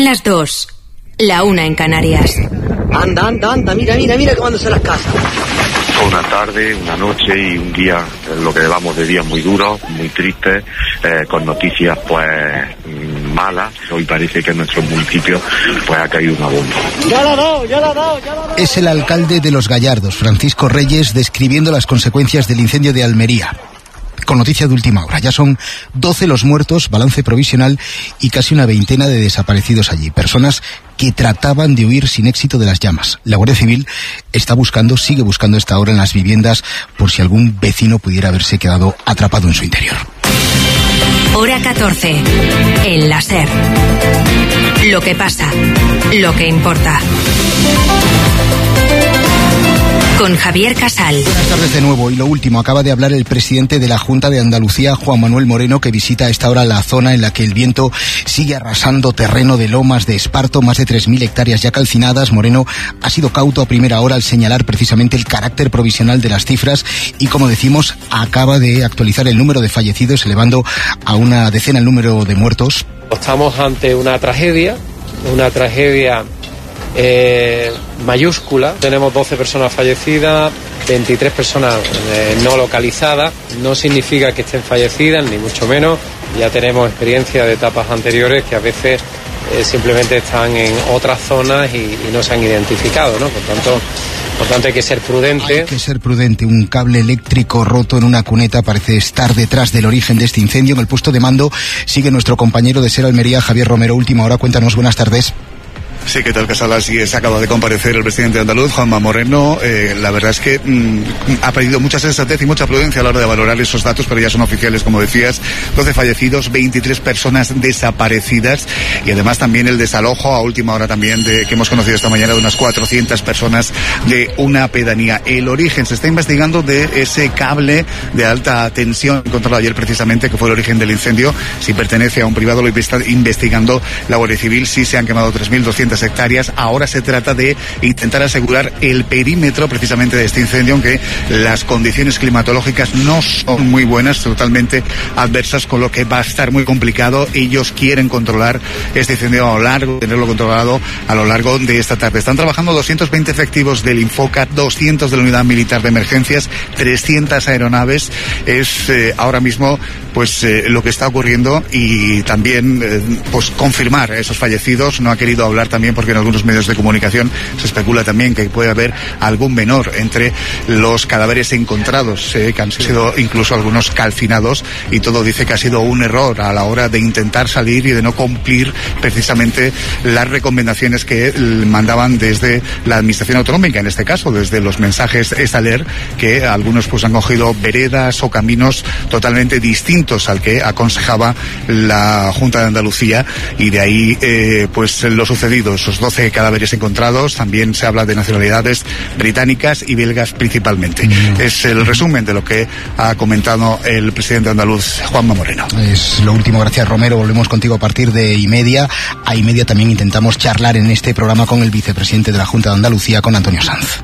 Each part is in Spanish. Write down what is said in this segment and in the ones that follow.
las 2, la 1 en Canarias. Anda, mira quemándose las casas. Una tarde, una noche y un día, lo que llevamos de días muy duros, muy tristes, con noticias pues malas. Hoy parece que en nuestro municipio pues ha caído una bomba. Ya la ha dado. Es el alcalde de Los Gallardos, Francisco Reyes, describiendo las consecuencias del incendio de Almería. Con noticia de última hora, ya son 12 los muertos, balance provisional, y casi una veintena de desaparecidos allí. Personas que trataban de huir sin éxito de las llamas. La Guardia Civil sigue buscando a esta hora en las viviendas por si algún vecino pudiera haberse quedado atrapado en su interior. Hora 14, en la SER. Lo que pasa, lo que importa. Con Javier Casal. Buenas tardes de nuevo. Y lo último, acaba de hablar el presidente de la Junta de Andalucía, Juan Manuel Moreno, que visita a esta hora la zona en la que el viento sigue arrasando terreno de Lomas de Esparto, más de 3.000 hectáreas ya calcinadas. Moreno ha sido cauto a primera hora al señalar precisamente el carácter provisional de las cifras y, como decimos, acaba de actualizar el número de fallecidos, elevando a una decena el número de muertos. Estamos ante una tragedia mayúscula. Tenemos 12 personas fallecidas, 23 personas no localizadas. No significa que estén fallecidas, ni mucho menos. Ya tenemos experiencia de etapas anteriores que a veces simplemente están en otras zonas y no se han identificado, ¿no? Por tanto, hay que ser prudente. Hay que ser prudente. Un cable eléctrico roto en una cuneta parece estar detrás del origen de este incendio. En el puesto de mando sigue nuestro compañero de SER Almería, Javier Romero. Última hora, cuéntanos, buenas tardes. Sí, ¿qué tal, Casal? Así es, acaba de comparecer el presidente andaluz, Juanma Moreno. La verdad es que ha pedido mucha sensatez y mucha prudencia a la hora de valorar esos datos, pero ya son oficiales, como decías. 12 fallecidos, 23 personas desaparecidas y además también el desalojo a última hora también que hemos conocido esta mañana de unas 400 personas de una pedanía. El origen se está investigando de ese cable de alta tensión encontrado ayer precisamente, que fue el origen del incendio. Si pertenece a un privado, lo está investigando la Guardia Civil. Sí se han quemado 3.200 hectáreas. Ahora se trata de intentar asegurar el perímetro precisamente de este incendio, aunque las condiciones climatológicas no son muy buenas, totalmente adversas, con lo que va a estar muy complicado. Ellos quieren controlar este incendio tenerlo controlado a lo largo de esta tarde. Están trabajando 220 efectivos del Infoca, 200 de la Unidad Militar de Emergencias, 300 aeronaves. Es ahora mismo lo que está ocurriendo, y también confirmar esos fallecidos. No ha querido hablar también porque en algunos medios de comunicación se especula también que puede haber algún menor entre los cadáveres encontrados, que han sido incluso algunos calcinados, y todo dice que ha sido un error a la hora de intentar salir y de no cumplir precisamente las recomendaciones que mandaban desde la Administración Autonómica, en este caso desde los mensajes ESALER, que algunos han cogido veredas o caminos totalmente distintos al que aconsejaba la Junta de Andalucía, y de ahí lo sucedido. Esos 12 cadáveres encontrados, también se habla de nacionalidades británicas y belgas principalmente. Es el resumen de lo que ha comentado el presidente andaluz, Juanma Moreno. Es lo último, gracias Romero. Volvemos contigo a partir de y media. A y media también intentamos charlar en este programa con el vicepresidente de la Junta de Andalucía, con Antonio Sanz.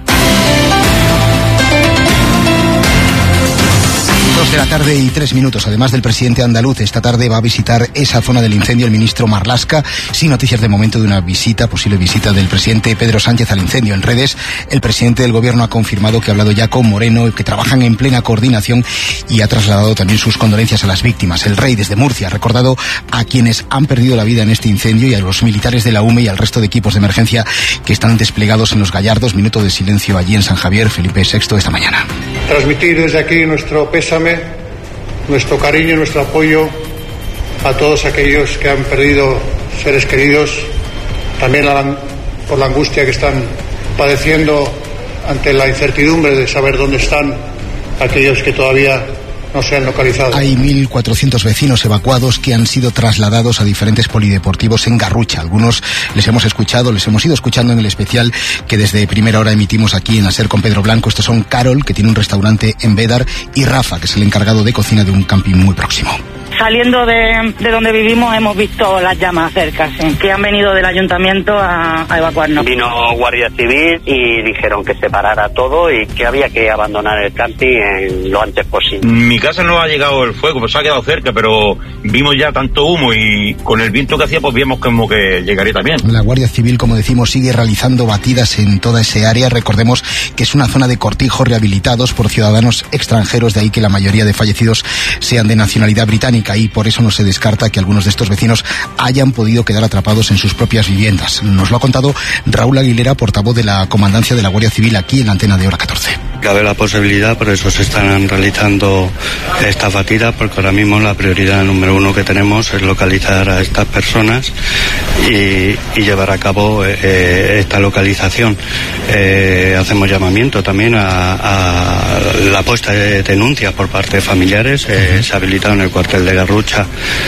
2 de la tarde y 3 minutos. Además del presidente andaluz, esta tarde va a visitar esa zona del incendio el ministro Marlaska. Sin noticias de momento de una posible visita del presidente Pedro Sánchez al incendio. En redes, el presidente del gobierno ha confirmado que ha hablado ya con Moreno y que trabajan en plena coordinación, y ha trasladado también sus condolencias a las víctimas. El rey, desde Murcia, ha recordado a quienes han perdido la vida en este incendio y a los militares de la UME y al resto de equipos de emergencia que están desplegados en Los Gallardos. Minuto de silencio allí en San Javier. Felipe VI esta mañana. Transmitir desde aquí nuestro pésame, nuestro cariño y nuestro apoyo a todos aquellos que han perdido seres queridos, también por la angustia que están padeciendo ante la incertidumbre de saber dónde están aquellos que todavía no se han localizado. Hay 1.400 vecinos evacuados que han sido trasladados a diferentes polideportivos en Garrucha. Algunos les hemos ido escuchando en el especial que desde primera hora emitimos aquí en la SER con Pedro Blanco. Estos son Carol, que tiene un restaurante en Bédar, y Rafa, que es el encargado de cocina de un camping muy próximo. Saliendo de donde vivimos hemos visto las llamas cerca, sí, que han venido del ayuntamiento a evacuarnos. Vino Guardia Civil y dijeron que se parara todo y que había que abandonar el camping lo antes posible. Mi casa no ha llegado el fuego, pues ha quedado cerca, pero vimos ya tanto humo y con el viento que hacía pues vimos como que llegaría también. La Guardia Civil, como decimos, sigue realizando batidas en toda ese área. Recordemos que es una zona de cortijos rehabilitados por ciudadanos extranjeros, de ahí que la mayoría de fallecidos sean de nacionalidad británica, y por eso no se descarta que algunos de estos vecinos hayan podido quedar atrapados en sus propias viviendas. Nos lo ha contado Raúl Aguilera, portavoz de la Comandancia de la Guardia Civil, aquí en la antena de Hora 14. Cabe la posibilidad, por eso se están realizando estas batidas, porque ahora mismo la prioridad número uno que tenemos es localizar a estas personas y llevar a cabo esta localización. Hacemos llamamiento también a la puesta de denuncias por parte de familiares. Se ha habilitado en el cuartel de Garrucha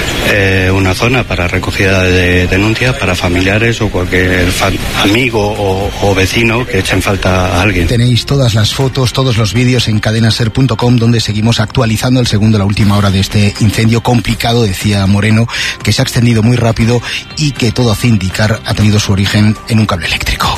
una zona para recogida de denuncias para familiares o cualquier amigo o vecino que echen falta a alguien. Tenéis todas las fotos, todos los vídeos en cadenaser.com, donde seguimos actualizando el segundo, la última hora de este incendio complicado, decía Moreno, que se ha extendido muy rápido y que todo hace indicar ha tenido su origen en un cable eléctrico.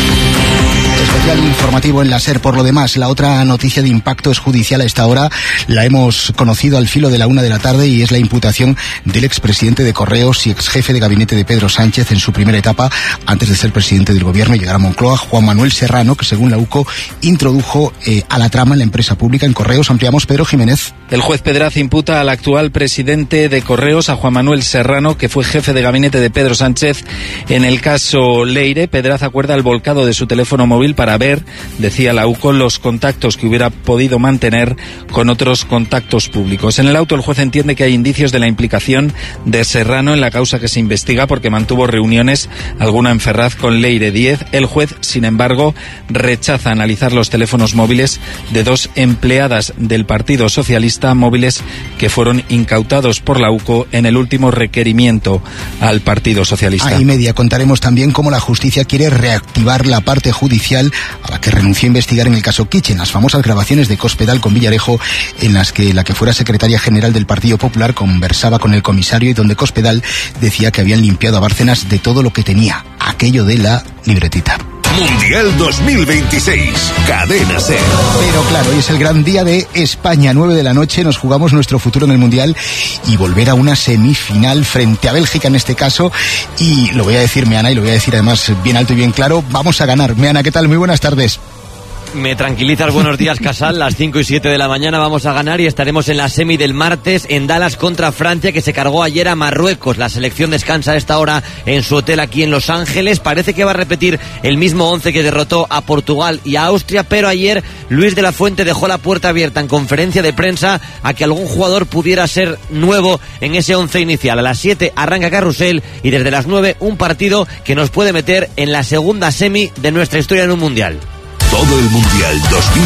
Especial informativo en la SER. Por lo demás, la otra noticia de impacto es judicial a esta hora. La hemos conocido al filo de la 1 de la tarde y es la imputación del expresidente de Correos y exjefe de gabinete de Pedro Sánchez en su primera etapa antes de ser presidente del gobierno y llegar a Moncloa, Juan Manuel Serrano, que según la UCO introdujo a la trama en la empresa pública en Correos. Ampliamos, Pedro Jiménez. El juez Pedraz imputa al actual presidente de Correos, a Juan Manuel Serrano, que fue jefe de gabinete de Pedro Sánchez en el caso Leire. Pedraz acuerda el volcado de su teléfono móvil para ver, decía la UCO, los contactos que hubiera podido mantener con otros contactos públicos. En el auto el juez entiende que hay indicios de la implicación de Serrano en la causa que se investiga porque mantuvo reuniones, alguna en Ferraz, con Leire Díez. El juez, sin embargo, rechaza analizar los teléfonos móviles de dos empleadas del Partido Socialista, móviles que fueron incautados por la UCO en el último requerimiento al Partido Socialista. A y media contaremos también cómo la justicia quiere reactivar la parte judicial a la que renunció a investigar en el caso Kitchen, las famosas grabaciones de Cospedal con Villarejo, en las que la que fuera secretaria general del Partido Popular conversaba con el comisario y donde Cospedal decía que habían limpiado a Bárcenas de todo lo que tenía, aquello de la libretita. Mundial 2026, Cadena SER. Pero claro, hoy es el gran día de España, 9 de la noche, nos jugamos nuestro futuro en el Mundial y volver a una semifinal frente a Bélgica en este caso, y lo voy a decir, Meana, y lo voy a decir además bien alto y bien claro, vamos a ganar. Meana, ¿qué tal? Muy buenas tardes. Me tranquilizas, buenos días, Casal. Las 5 y 7 de la mañana vamos a ganar y estaremos en la semi del martes en Dallas contra Francia, que se cargó ayer a Marruecos. La selección descansa a esta hora en su hotel aquí en Los Ángeles. Parece que va a repetir el mismo 11 que derrotó a Portugal y a Austria, pero ayer Luis de la Fuente dejó la puerta abierta en conferencia de prensa a que algún jugador pudiera ser nuevo en ese 11 inicial. A las 7 arranca Carrusel y desde las 9 un partido que nos puede meter en la segunda semi de nuestra historia en un Mundial. Todo el Mundial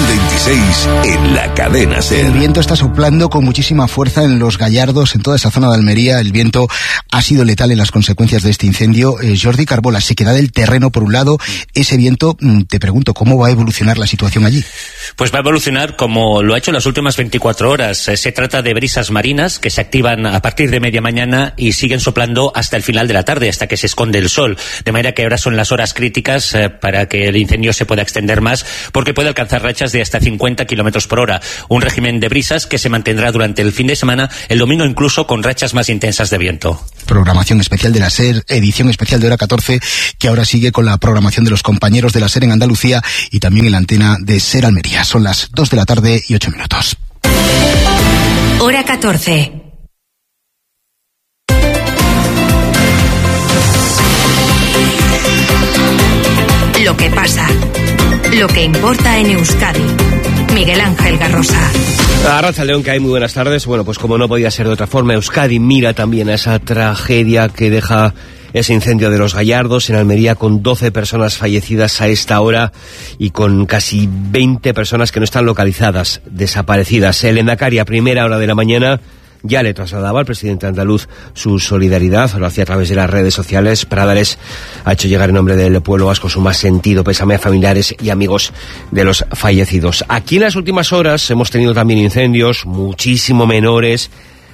2026 en la Cadena SER. El viento está soplando con muchísima fuerza en Los Gallardos, en toda esa zona de Almería. El viento ha sido letal en las consecuencias de este incendio. Jordi Carbola, sequedad del terreno por un lado. Ese viento, te pregunto, ¿cómo va a evolucionar la situación allí? Pues va a evolucionar como lo ha hecho en las últimas 24 horas. Se trata de brisas marinas que se activan a partir de media mañana y siguen soplando hasta el final de la tarde, hasta que se esconde el sol. De manera que ahora son las horas críticas para que el incendio se pueda extender más, porque puede alcanzar rachas de hasta 50 kilómetros por hora. Un régimen de brisas que se mantendrá durante el fin de semana, el domingo incluso con rachas más intensas de viento. Programación especial de la SER, edición especial de Hora 14, que ahora sigue con la programación de los compañeros de la SER en Andalucía y también en la antena de SER Almería. Son las 2 de la tarde y 8 minutos. Hora 14. Lo que pasa. Lo que importa en Euskadi. Miguel Ángel Garrosa. Arratsaldeon, que hay muy buenas tardes. Bueno, pues como no podía ser de otra forma, Euskadi mira también a esa tragedia que deja ese incendio de Los Gallardos en Almería, con 12 personas fallecidas a esta hora y con casi 20 personas que no están localizadas, desaparecidas. El Endacari, a primera hora de la mañana, ya le trasladaba al presidente andaluz su solidaridad, lo hacía a través de las redes sociales. Pradares ha hecho llegar en nombre del pueblo vasco su más sentido pésame a familiares y amigos de los fallecidos. Aquí en las últimas horas hemos tenido también incendios, muchísimo menores,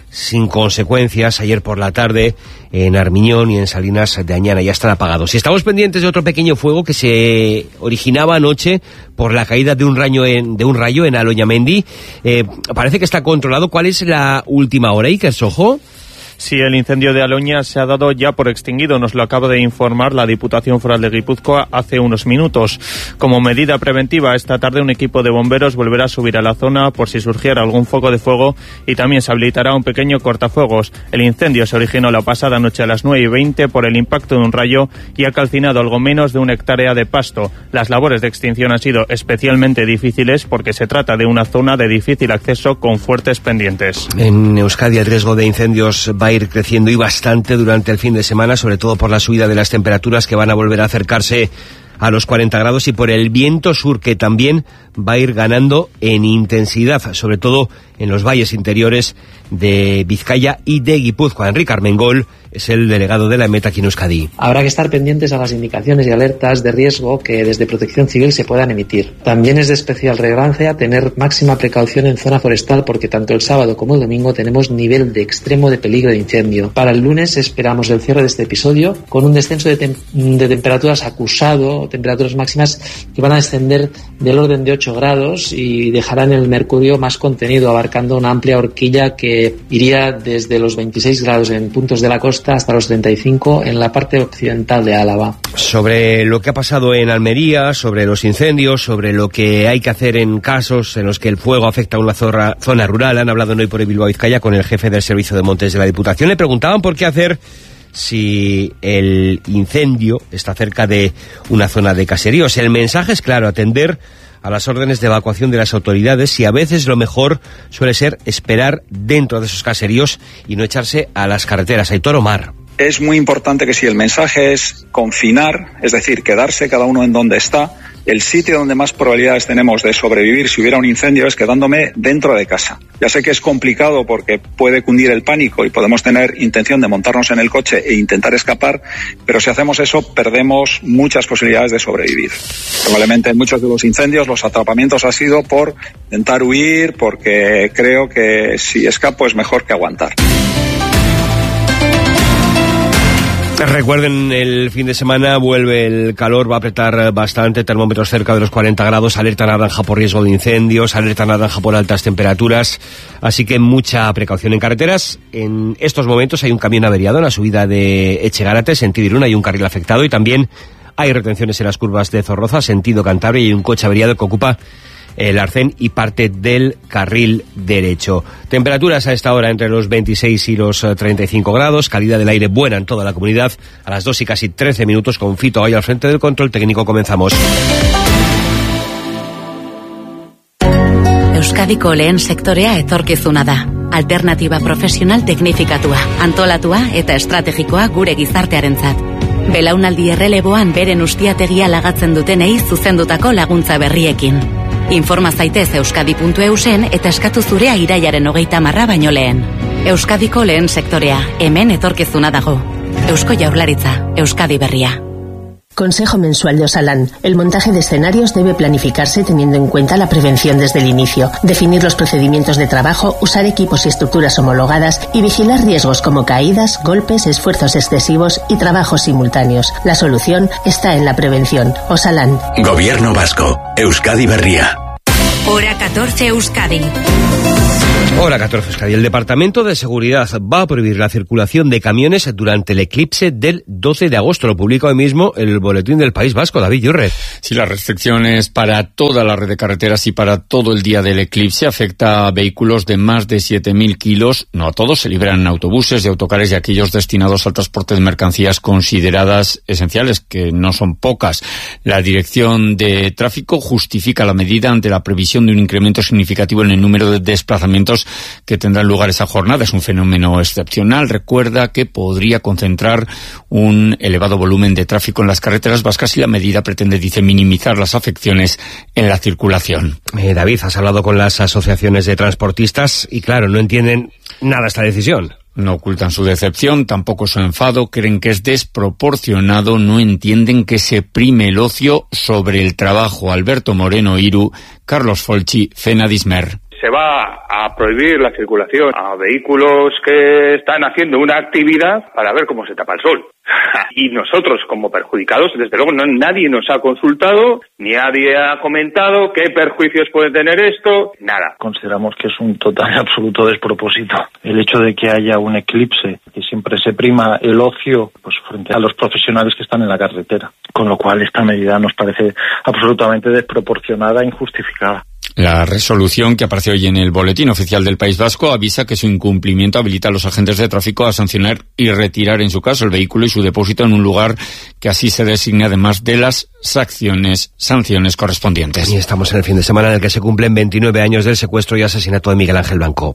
sin consecuencias ayer por la tarde en Armiñón y en Salinas de Añana. Ya están apagados. Y estamos pendientes de otro pequeño fuego que se originaba anoche por la caída de un rayo en Aloñamendi. Parece que está controlado. ¿Cuál es la última hora, Iker Sojo? Sí, el incendio de Aloña se ha dado ya por extinguido, nos lo acaba de informar la Diputación Foral de Guipúzcoa hace unos minutos. Como medida preventiva, esta tarde un equipo de bomberos volverá a subir a la zona por si surgiera algún foco de fuego y también se habilitará un pequeño cortafuegos. El incendio se originó la pasada noche a las 9:20 por el impacto de un rayo y ha calcinado algo menos de 1 hectárea de pasto. Las labores de extinción han sido especialmente difíciles porque se trata de una zona de difícil acceso con fuertes pendientes. En Euskadi el riesgo de incendios va a ir creciendo y bastante durante el fin de semana, sobre todo por la subida de las temperaturas que van a volver a acercarse a los 40 grados y por el viento sur que también va a ir ganando en intensidad, sobre todo en los valles interiores de Vizcaya y de Guipúzcoa. Enrique Armengol es el delegado de la EMET aquí en Euskadi. Habrá que estar pendientes a las indicaciones y alertas de riesgo que desde Protección Civil se puedan emitir. También es de especial relevancia tener máxima precaución en zona forestal porque tanto el sábado como el domingo tenemos nivel de extremo de peligro de incendio. Para el lunes esperamos el cierre de este episodio con un descenso de temperaturas acusado, temperaturas máximas que van a descender del orden de 8 grados y dejarán el mercurio más contenido, abarcando una amplia horquilla que iría desde los 26 grados en puntos de la costa hasta los 35 en la parte occidental de Álava. Sobre lo que ha pasado en Almería, sobre los incendios, sobre lo que hay que hacer en casos en los que el fuego afecta a una zona rural, han hablado hoy por el Bilbao Vizcaya con el jefe del Servicio de Montes de la Diputación. Le preguntaban por qué hacer si el incendio está cerca de una zona de caseríos. El mensaje es claro: atender a las órdenes de evacuación de las autoridades, y a veces lo mejor suele ser esperar dentro de esos caseríos y no echarse a las carreteras. Aitor Omar. Es muy importante que si el mensaje es confinar, es decir, quedarse cada uno en donde está, el sitio donde más probabilidades tenemos de sobrevivir si hubiera un incendio es quedándome dentro de casa. Ya sé que es complicado porque puede cundir el pánico y podemos tener intención de montarnos en el coche e intentar escapar, pero si hacemos eso perdemos muchas posibilidades de sobrevivir. Probablemente en muchos de los incendios los atrapamientos ha sido por intentar huir, porque creo que si escapo es mejor que aguantar. Recuerden, el fin de semana vuelve el calor, va a apretar bastante, termómetros cerca de los 40 grados, alerta naranja por riesgo de incendios, alerta naranja por altas temperaturas, así que mucha precaución en carreteras. En estos momentos hay un camión averiado en la subida de Echegárate, sentido Irún, hay un carril afectado y también hay retenciones en las curvas de Zorroza, sentido Cantabria, y hay un coche averiado que ocupa el arcén y parte del carril derecho. Temperaturas a esta hora entre los 26 y los 35 grados, calidad del aire buena en toda la comunidad. A las 2 y casi 13 minutos con Fito ahí al frente del control técnico comenzamos. Euskadiko lehen sektorea etorkizuna da. Alternativa profesional teknifikatua, antolatua eta estrategikoa gure gizartearentzat. Belaunaldi erreleboan beren ustiategia lagatzen dutenei zuzendutako laguntza berriekin. Informa zaitez euskadi.eusen eta eskatu zurea irailaren 30 baino lehen. Euskadiko lehen sektorea, hemen etorkizuna dago. Eusko Jaurlaritza, Euskadi Berria. Consejo mensual de Osalan. El montaje de escenarios debe planificarse teniendo en cuenta la prevención desde el inicio, definir los procedimientos de trabajo, usar equipos y estructuras homologadas y vigilar riesgos como caídas, golpes, esfuerzos excesivos y trabajos simultáneos. La solución está en la prevención. Osalan. Gobierno Vasco. Euskadi Berria. Hora 14 Euskadi. Hora 14 Euskadi. El Departamento de Seguridad va a prohibir la circulación de camiones durante el eclipse del 12 de agosto. Lo publica hoy mismo el Boletín del País Vasco. David Yurre. Sí, las restricciones para toda la red de carreteras y para todo el día del eclipse afecta a vehículos de más de 7.000 kilos. No a todos, se libran autobuses y autocares y aquellos destinados al transporte de mercancías consideradas esenciales, que no son pocas. La Dirección de Tráfico justifica la medida ante la previsión de un incremento significativo en el número de desplazamientos que tendrán lugar esa jornada. Es un fenómeno excepcional. Recuerda que podría concentrar un elevado volumen de tráfico en las carreteras vascas y la medida pretende, dice, minimizar las afecciones en la circulación. David, has hablado con las asociaciones de transportistas y claro, no entienden nada esta decisión. No ocultan su decepción, tampoco su enfado, creen que es desproporcionado, no entienden que se prime el ocio sobre el trabajo. Alberto Moreno Iru, Carlos Folchi, Fena Dismer. se va a prohibir la circulación a vehículos que están haciendo una actividad para ver cómo se tapa el sol. Y nosotros, como perjudicados, desde luego nadie nos ha consultado, ni nadie ha comentado qué perjuicios puede tener esto, nada. Consideramos que es un total y absoluto despropósito el hecho de que haya un eclipse, que siempre se prima el ocio pues frente a los profesionales que están en la carretera, con lo cual esta medida nos parece absolutamente desproporcionada e injustificada. La resolución que aparece hoy en el Boletín Oficial del País Vasco avisa que su incumplimiento habilita a los agentes de tráfico a sancionar y retirar, en su caso, el vehículo y su depósito en un lugar que así se designe, además de las sanciones correspondientes. Y estamos en el fin de semana en el que se cumplen 29 años del secuestro y asesinato de Miguel Ángel Blanco.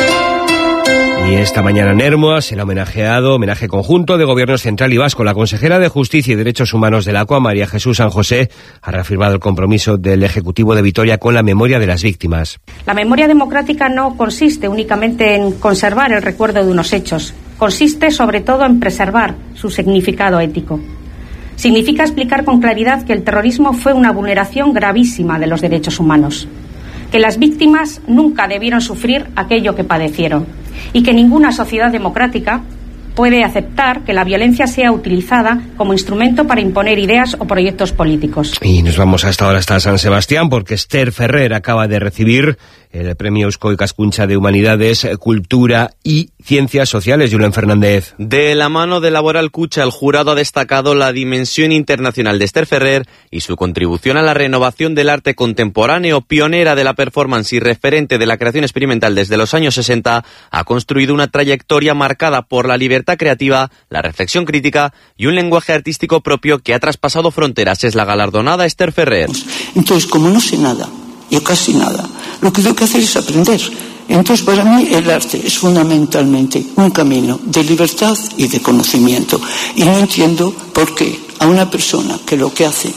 Y esta mañana en Hermoas, el homenaje conjunto de Gobiernos Central y Vasco. La consejera de Justicia y Derechos Humanos del ACOA, María Jesús San José, ha reafirmado el compromiso del Ejecutivo de Vitoria con la memoria de las víctimas. La memoria democrática no consiste únicamente en conservar el recuerdo de unos hechos. Consiste sobre todo en preservar su significado ético. Significa explicar con claridad que el terrorismo fue una vulneración gravísima de los derechos humanos, que las víctimas nunca debieron sufrir aquello que padecieron y que ninguna sociedad democrática puede aceptar que la violencia sea utilizada como instrumento para imponer ideas o proyectos políticos. Y nos vamos a esta hora hasta San Sebastián porque Esther Ferrer acaba de recibir el Premio Eusko Ikaskuntza de Humanidades, Cultura y Ciencias Sociales. Julen Fernández. De la mano de Laboral Kutxa, el jurado ha destacado la dimensión internacional de Esther Ferrer y su contribución a la renovación del arte contemporáneo. Pionera de la performance y referente de la creación experimental desde los años 60, ha construido una trayectoria marcada por la libertad creativa, la reflexión crítica y un lenguaje artístico propio que ha traspasado fronteras. Es la galardonada Esther Ferrer. Entonces, como no sé nada, yo casi nada, lo que tengo que hacer es aprender. Entonces, para mí, el arte es fundamentalmente un camino de libertad y de conocimiento. Y no entiendo por qué a una persona que lo que hace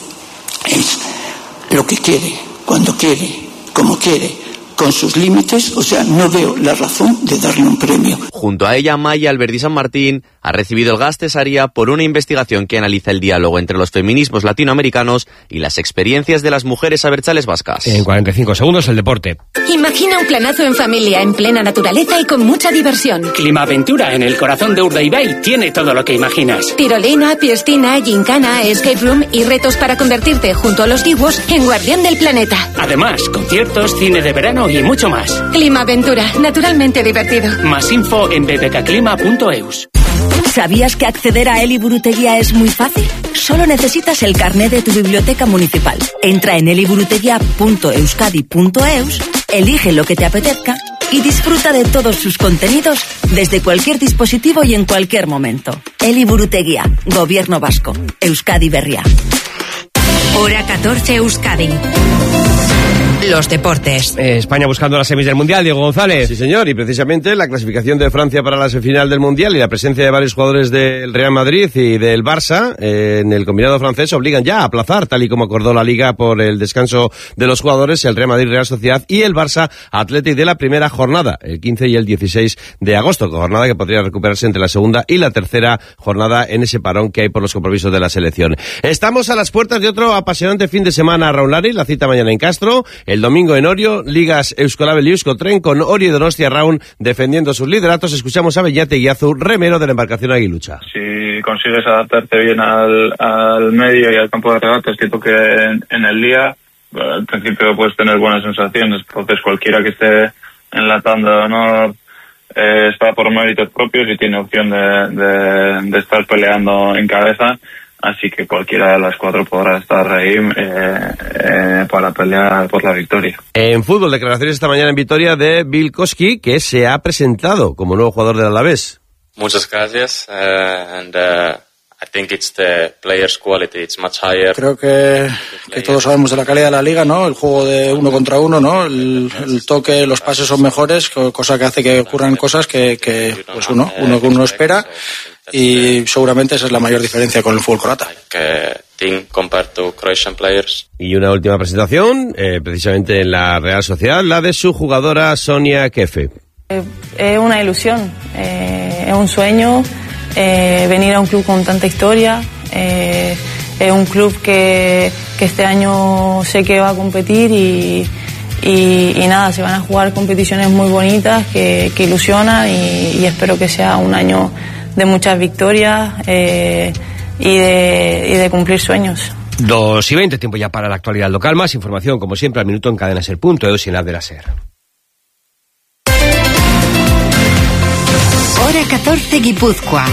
es lo que quiere, cuando quiere, como quiere, con sus límites, o sea, no veo la razón de darle un premio. Junto a ella, Maya Alberdi San Martín ha recibido el Gas Tesaria por una investigación que analiza el diálogo entre los feminismos latinoamericanos y las experiencias de las mujeres abertzales vascas. En 45 segundos, el deporte. Imagina un planazo en familia, en plena naturaleza y con mucha diversión. Climaventura en el corazón de Urdaibai tiene todo lo que imaginas. Tirolina, piscina, gincana, escape room y retos para convertirte, junto a los dibuos, en guardián del planeta. Además, conciertos, cine de verano y mucho más. Climaventura, naturalmente divertido. Más info en bbkclima.eus. ¿Sabías que acceder a Eliburutegia es muy fácil? Solo necesitas el carné de tu biblioteca municipal. Entra en eliburutegia.euskadi.eus, elige lo que te apetezca y disfruta de todos sus contenidos desde cualquier dispositivo y en cualquier momento. Eliburutegia, Gobierno Vasco, Euskadi Berria. Hora 14 Euskadi. Los deportes. España buscando las semis del Mundial, Diego González. Sí, señor, y precisamente la clasificación de Francia para la semifinal del Mundial y la presencia de varios jugadores del Real Madrid y del Barça en el combinado francés obligan ya a aplazar, tal y como acordó la Liga por el descanso de los jugadores, el Real Madrid Real Sociedad y el Barça Athletic de la primera jornada, el 15 y el 16 de agosto, jornada que podría recuperarse entre la segunda y la tercera jornada en ese parón que hay por los compromisos de la selección. Estamos a las puertas de otro apasionante fin de semana, Raúl Lari, la cita mañana en Castro, el domingo en Orio, Ligas Euskolabel y Euskotren con Orio y Donostia Raun defendiendo sus lideratos. Escuchamos a Beñate Guiazu, remero de la embarcación Aguilucha. Si consigues adaptarte bien al medio y al campo de regatas, tipo que en el día, al principio puedes tener buenas sensaciones, entonces cualquiera que esté en la tanda de honor está por méritos propios y tiene opción de estar peleando en cabeza. Así que cualquiera de las cuatro podrá estar ahí para pelear por la victoria. En fútbol, declaraciones esta mañana en Vitoria de Bill Koski, que se ha presentado como nuevo jugador del Alavés. Muchas gracias. I think it's the players' quality, it's much higher. Creo que todos sabemos de la calidad de la liga, ¿no? El juego de uno contra uno, ¿no? El toque, los pases son mejores, cosa que hace que ocurran cosas que pues uno espera. Y seguramente esa es la mayor diferencia con el fútbol croata. Y una última presentación, precisamente en la Real Sociedad, la de su jugadora Sonia Kefe. Es una ilusión, es un sueño venir a un club con tanta historia. Es un club que este año sé que va a competir Y nada, se van a jugar competiciones muy bonitas que ilusionan y espero que sea un año de muchas victorias y de cumplir sueños. 2:20, tiempo ya para la actualidad local. Más información, como siempre, al minuto en cadenaser.eus y en la de la SER. Hora 14, Guipúzcoa.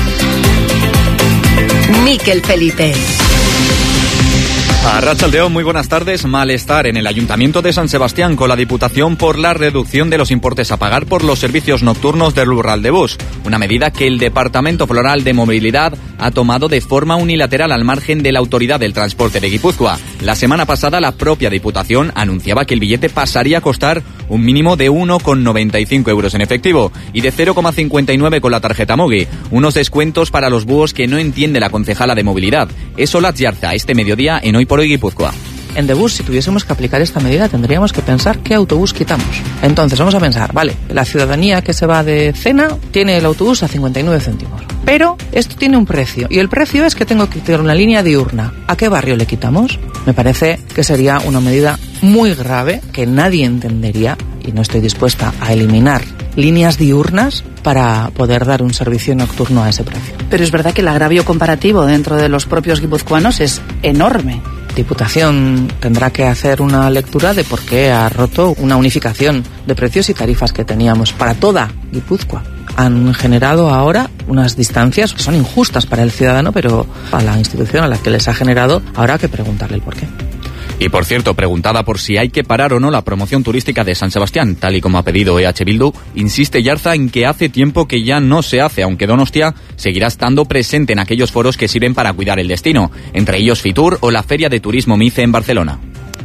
Miquel Felipe. Arratsaldeón, muy buenas tardes. Malestar en el Ayuntamiento de San Sebastián con la Diputación por la reducción de los importes a pagar por los servicios nocturnos del Rural de Bus. Una medida que el Departamento Foral de Movilidad ha tomado de forma unilateral al margen de la Autoridad del Transporte de Guipúzcoa. La semana pasada la propia Diputación anunciaba que el billete pasaría a costar un mínimo de 1,95 euros en efectivo y de 0,59 con la tarjeta Mogi. Unos descuentos para los búhos que no entiende la concejala de Movilidad. Es Olatz Yarza, este mediodía en Hoy por Hoy Guipúzcoa. En The Bus, si tuviésemos que aplicar esta medida, tendríamos que pensar qué autobús quitamos. Entonces, vamos a pensar, vale, la ciudadanía que se va de cena tiene el autobús a 59 céntimos. Pero esto tiene un precio, y el precio es que tengo que quitar una línea diurna. ¿A qué barrio le quitamos? Me parece que sería una medida muy grave, que nadie entendería, y no estoy dispuesta a eliminar líneas diurnas para poder dar un servicio nocturno a ese precio. Pero es verdad que el agravio comparativo dentro de los propios guipuzcoanos es enorme. Diputación tendrá que hacer una lectura de por qué ha roto una unificación de precios y tarifas que teníamos para toda Guipúzcoa. Han generado ahora unas distancias que son injustas para el ciudadano, pero a la institución a la que les ha generado habrá que preguntarle el porqué. Y por cierto, preguntada por si hay que parar o no la promoción turística de San Sebastián, tal y como ha pedido EH Bildu, insiste Yarza en que hace tiempo que ya no se hace, aunque Donostia seguirá estando presente en aquellos foros que sirven para cuidar el destino, entre ellos Fitur o la Feria de Turismo MICE en Barcelona.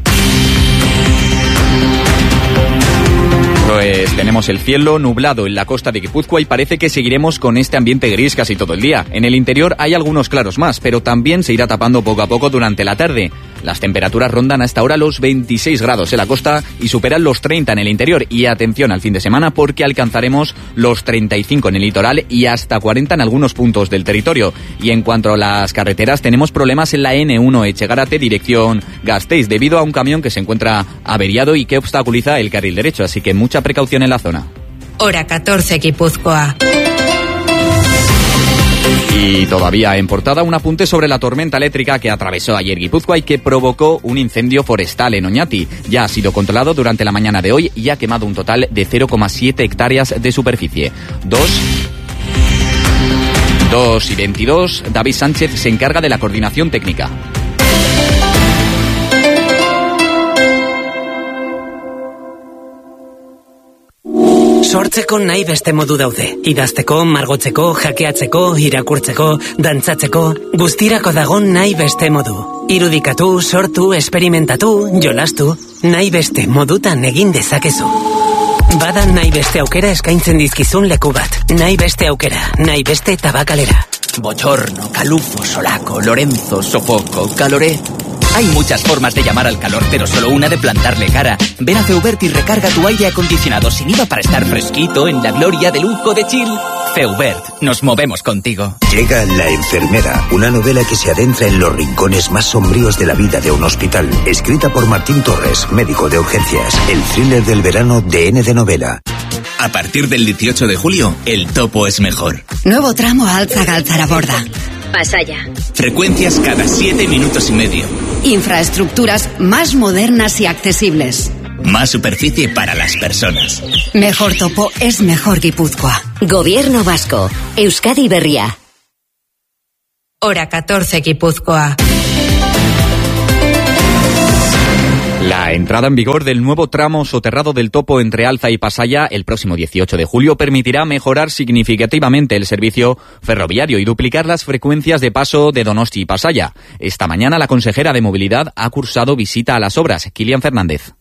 Pues tenemos el cielo nublado en la costa de Guipúzcoa y parece que seguiremos con este ambiente gris casi todo el día. En el interior hay algunos claros más, pero también se irá tapando poco a poco durante la tarde. Las temperaturas rondan hasta ahora los 26 grados en la costa y superan los 30 en el interior. Y atención al fin de semana porque alcanzaremos los 35 en el litoral y hasta 40 en algunos puntos del territorio. Y en cuanto a las carreteras, tenemos problemas en la N1 Echegarate dirección Gasteiz debido a un camión que se encuentra averiado y que obstaculiza el carril derecho, así que mucha precaución en la zona. Hora 14, Guipúzcoa. Y todavía en portada un apunte sobre la tormenta eléctrica que atravesó ayer Guipúzcoa y que provocó un incendio forestal en Oñati. Ya ha sido controlado durante la mañana de hoy y ha quemado un total de 0,7 hectáreas de superficie. 2:22, David Sánchez se encarga de la coordinación técnica. Sortzeko nahi beste modu daude. Idazteko, margotzeko, jakeatzeko, irakurtzeko, dantzatzeko, guztirako dago nahi beste modu. Irudikatu, sortu, esperimentatu, jolastu, nahi beste modutan egin dezakezu. Bada nahi beste aukera eskaintzen dizkizun leku bat. Nahi beste aukera, nahi beste tabakalera. Bochorno, calufo, solaco, Lorenzo, sofoco, caloré. Hay muchas formas de llamar al calor, pero solo una de plantarle cara. Ven a Feubert y recarga tu aire acondicionado sin IVA para estar fresquito en la gloria de lujo de Chill. Feubert, nos movemos contigo. Llega La enfermera, una novela que se adentra en los rincones más sombríos de la vida de un hospital. Escrita por Martín Torres, médico de urgencias. El thriller del verano de N de Novela. A partir del 18 de julio, el topo es mejor. Nuevo tramo Altza-Galtzaraborda. Pasaya. Frecuencias cada 7 minutos y medio. Infraestructuras más modernas y accesibles. Más superficie para las personas. Mejor topo es mejor Guipúzcoa. Gobierno vasco. Euskadi Berria. Hora 14, Guipúzcoa. La entrada en vigor del nuevo tramo soterrado del Topo entre Alza y Pasaya el próximo 18 de julio permitirá mejorar significativamente el servicio ferroviario y duplicar las frecuencias de paso de Donosti y Pasaya. Esta mañana la consejera de Movilidad ha cursado visita a las obras. Kilian Fernández.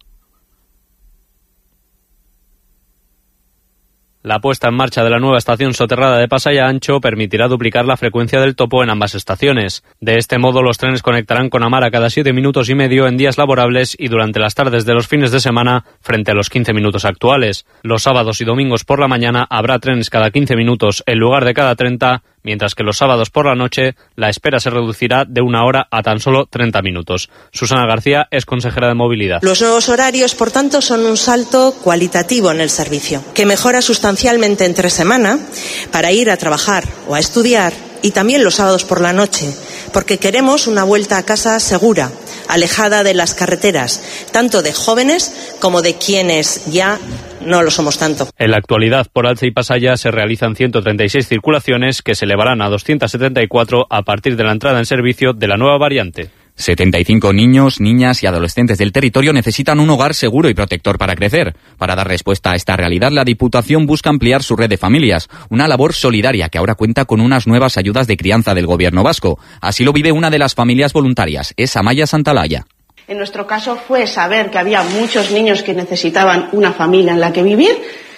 La puesta en marcha de la nueva estación soterrada de Pasaya Ancho permitirá duplicar la frecuencia del Topo en ambas estaciones. De este modo, los trenes conectarán con Amara cada 7 minutos y medio en días laborables y durante las tardes de los fines de semana frente a los 15 minutos actuales. Los sábados y domingos por la mañana habrá trenes cada 15 minutos en lugar de cada 30, mientras que los sábados por la noche la espera se reducirá de 1 hora a tan solo 30 minutos. Susana García es consejera de Movilidad. Los nuevos horarios, por tanto, son un salto cualitativo en el servicio, que mejora sustancialmente entre semana para ir a trabajar o a estudiar y también los sábados por la noche, porque queremos una vuelta a casa segura, alejada de las carreteras, tanto de jóvenes como de quienes ya no lo somos tanto. En la actualidad, por Alza y Pasaya se realizan 136 circulaciones que se elevarán a 274 a partir de la entrada en servicio de la nueva variante. 75 niños, niñas y adolescentes del territorio necesitan un hogar seguro y protector para crecer. Para dar respuesta a esta realidad, la Diputación busca ampliar su red de familias, una labor solidaria que ahora cuenta con unas nuevas ayudas de crianza del Gobierno vasco. Así lo vive una de las familias voluntarias, es Amaya Santalaya. En nuestro caso fue saber que había muchos niños que necesitaban una familia en la que vivir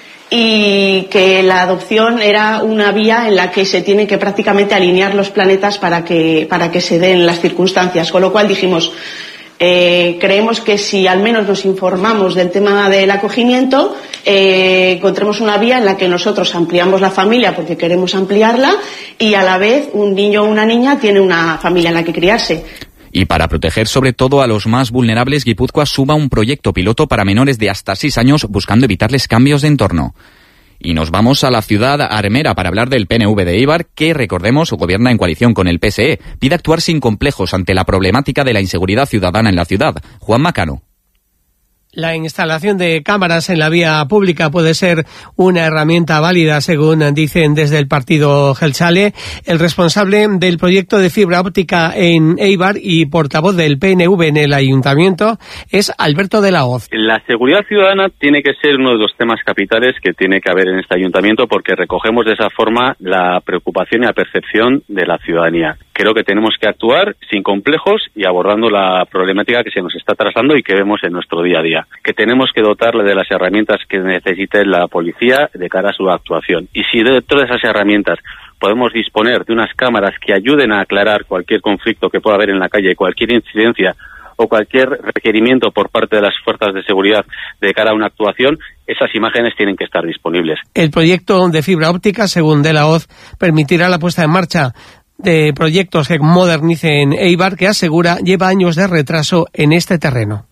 y que la adopción era una vía en la que se tienen que prácticamente alinear los planetas para que se den las circunstancias. Con lo cual dijimos, creemos que si al menos nos informamos del tema del acogimiento, encontremos una vía en la que nosotros ampliamos la familia porque queremos ampliarla y a la vez un niño o una niña tiene una familia en la que criarse. Y para proteger sobre todo a los más vulnerables, Guipúzcoa suma un proyecto piloto para menores de hasta 6 años buscando evitarles cambios de entorno. Y nos vamos a la ciudad armera para hablar del PNV de Eibar, que, recordemos, gobierna en coalición con el PSE. Pide actuar sin complejos ante la problemática de la inseguridad ciudadana en la ciudad. Juan Macano. La instalación de cámaras en la vía pública puede ser una herramienta válida, según dicen desde el partido Jeltzale. El responsable del proyecto de fibra óptica en Eibar y portavoz del PNV en el ayuntamiento es Alberto de la Hoz. La seguridad ciudadana tiene que ser uno de los temas capitales que tiene que haber en este ayuntamiento porque recogemos de esa forma la preocupación y la percepción de la ciudadanía. Creo que tenemos que actuar sin complejos y abordando la problemática que se nos está trazando y que vemos en nuestro día a día. Que tenemos que dotarle de las herramientas que necesite la policía de cara a su actuación. Y si dentro de esas herramientas podemos disponer de unas cámaras que ayuden a aclarar cualquier conflicto que pueda haber en la calle, cualquier incidencia o cualquier requerimiento por parte de las fuerzas de seguridad de cara a una actuación, esas imágenes tienen que estar disponibles. El proyecto de fibra óptica, según De la Hoz, permitirá la puesta en marcha de proyectos que modernicen Eibar, que asegura lleva años de retraso en este terreno.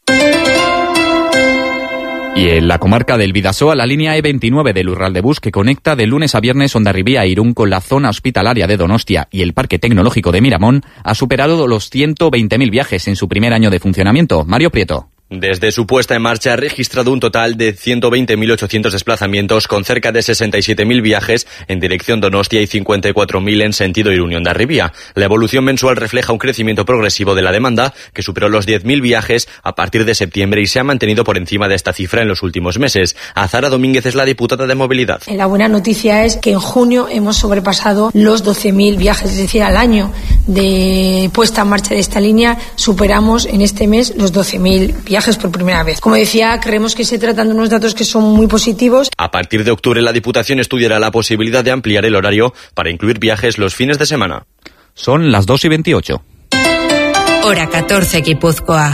Y en la comarca del Bidasoa, la línea E29 del Urraldebus, que conecta de lunes a viernes Hondarribía e Irún con la zona hospitalaria de Donostia y el Parque Tecnológico de Miramón, ha superado los 120.000 viajes en su primer año de funcionamiento. Mario Prieto. Desde su puesta en marcha ha registrado un total de 120.800 desplazamientos con cerca de 67.000 viajes en dirección Donostia y 54.000 en sentido Irún-Hondarribia. La evolución mensual refleja un crecimiento progresivo de la demanda que superó los 10.000 viajes a partir de septiembre y se ha mantenido por encima de esta cifra en los últimos meses. Azara Domínguez es la diputada de Movilidad. La buena noticia es que en junio hemos sobrepasado los 12.000 viajes, es decir, al año de puesta en marcha de esta línea superamos en este mes los 12.000 viajes por primera vez. Como decía, creemos que se tratan de unos datos que son muy positivos. A partir de octubre, la Diputación estudiará la posibilidad de ampliar el horario para incluir viajes los fines de semana. Son las 2:28. Hora 14, Guipúzcoa.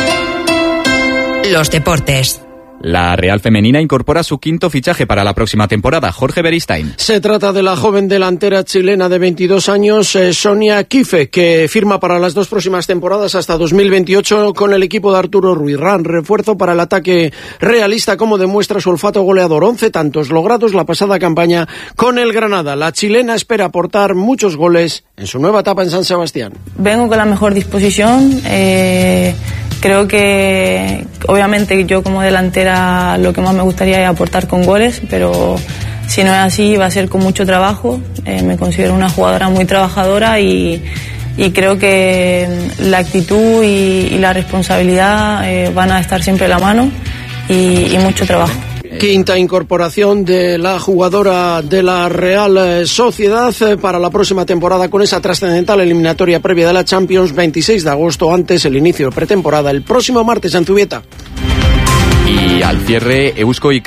Los deportes. La Real Femenina incorpora su quinto fichaje para la próxima temporada, Jorge Beristain. Se trata de la joven delantera chilena de 22 años, Sonia Quife, que firma para las 2 próximas temporadas hasta 2028 con el equipo de Arturo Ruiz. Refuerzo para el ataque realista, como demuestra su olfato goleador. 11 tantos logrados la pasada campaña con el Granada. La chilena espera aportar muchos goles en su nueva etapa en San Sebastián. Vengo con la mejor disposición. Creo que obviamente yo como delantera lo que más me gustaría es aportar con goles, pero si no es así va a ser con mucho trabajo. Me considero una jugadora muy trabajadora y creo que la actitud y la responsabilidad van a estar siempre a la mano y mucho trabajo. Quinta incorporación de la jugadora de la Real Sociedad para la próxima temporada con esa trascendental eliminatoria previa de la Champions, 26 de agosto, antes el inicio de pretemporada el próximo martes en Zubieta. Y al cierre, Eusko y